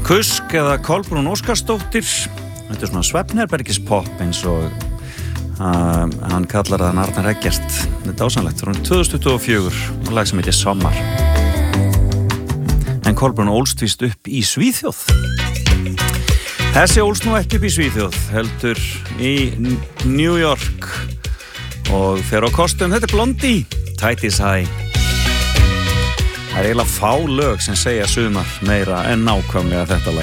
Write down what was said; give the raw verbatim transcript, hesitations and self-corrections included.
Kusk eða Kolbrún Óskarsdóttir. Þetta er svona svefnherbergispopp eins og uh, hann kallar það Arnar Eggert. Þetta er dásamlegt, frá tvö þúsund tuttugu og fjögur og lag sem heitir Sommar. En Kolbrún ólst víst upp í Svíþjóð. Þessi ólst nú ekki upp í Svíþjóð, heldur í New York og fer á kostum. Þetta er Blondie, Tight is High. Það er eiginlega fá lög sem segja sumar meira en nákvæmlega þetta lag.